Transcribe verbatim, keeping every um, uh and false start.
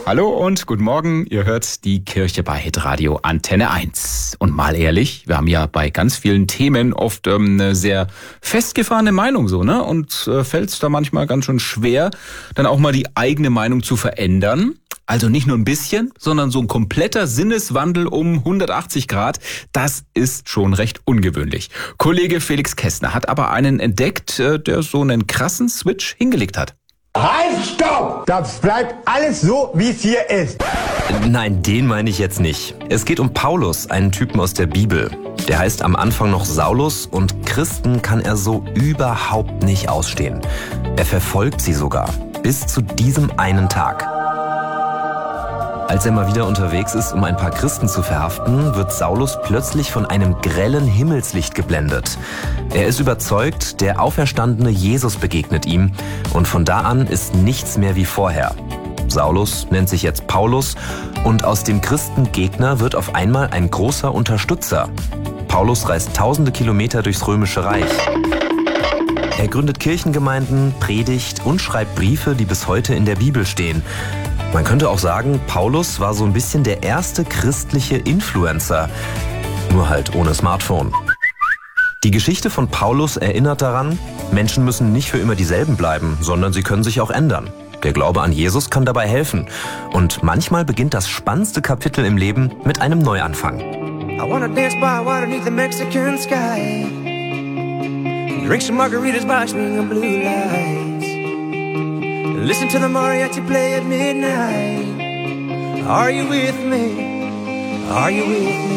Hallo und guten Morgen. Ihr hört die Kirche bei Hitradio Antenne eins. Und mal ehrlich, wir haben ja bei ganz vielen Themen oft ähm, eine sehr festgefahrene Meinung so, ne? Und äh, fällt es da manchmal ganz schön schwer, dann auch mal die eigene Meinung zu verändern. Also nicht nur ein bisschen, sondern so ein kompletter Sinneswandel um hundertachtzig Grad. Das ist schon recht ungewöhnlich. Kollege Felix Kessner hat aber einen entdeckt, äh, der so einen krassen Switch hingelegt hat. Halt, stopp! Das bleibt alles so, wie es hier ist. Nein, den meine ich jetzt nicht. Es geht um Paulus, einen Typen aus der Bibel. Der heißt am Anfang noch Saulus und Christen kann er so überhaupt nicht ausstehen. Er verfolgt sie sogar, bis zu diesem einen Tag. Als er mal wieder unterwegs ist, um ein paar Christen zu verhaften, wird Saulus plötzlich von einem grellen Himmelslicht geblendet. Er ist überzeugt, der auferstandene Jesus begegnet ihm und von da an ist nichts mehr wie vorher. Saulus nennt sich jetzt Paulus und aus dem Christengegner wird auf einmal ein großer Unterstützer. Paulus reist tausende Kilometer durchs Römische Reich. Er gründet Kirchengemeinden, predigt und schreibt Briefe, die bis heute in der Bibel stehen. Man könnte auch sagen, Paulus war so ein bisschen der erste christliche Influencer, nur halt ohne Smartphone. Die Geschichte von Paulus erinnert daran, Menschen müssen nicht für immer dieselben bleiben, sondern sie können sich auch ändern. Der Glaube an Jesus kann dabei helfen. Und manchmal beginnt das spannendste Kapitel im Leben mit einem Neuanfang. I wanna dance by water beneath the Mexican sky. Drink some margaritas by swinging blue lights. Listen to the mariachi play at midnight. Are you with me? Are you with me?